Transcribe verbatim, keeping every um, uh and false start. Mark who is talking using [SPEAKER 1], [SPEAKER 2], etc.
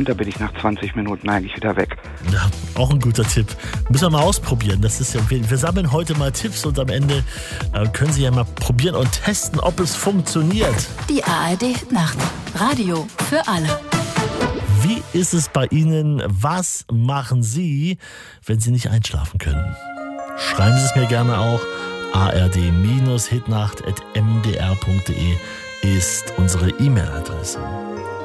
[SPEAKER 1] und da bin ich nach zwanzig Minuten eigentlich wieder weg.
[SPEAKER 2] Ja, auch ein guter Tipp. Müssen wir mal ausprobieren. Das ist ja, wir, wir sammeln heute mal Tipps und am Ende äh, können Sie ja mal probieren und testen, ob es funktioniert.
[SPEAKER 3] Die A R D Hitnacht. Radio für alle.
[SPEAKER 2] Wie ist es bei Ihnen? Was machen Sie, wenn Sie nicht einschlafen können? Schreiben Sie es mir gerne auch. a r d Bindestrich hitnacht at m d r punkt d e ist unsere E-Mail-Adresse.